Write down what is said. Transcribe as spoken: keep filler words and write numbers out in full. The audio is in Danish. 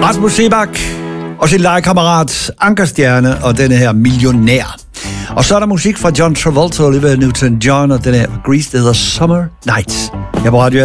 Rasmus Seebach og sin legekammerat Ankerstjerne og denne her Millionær. Og så er der musik fra John Travolta og Olivia Newton-John og den her Grease, der hedder Summer Nights. Jeg er på Radio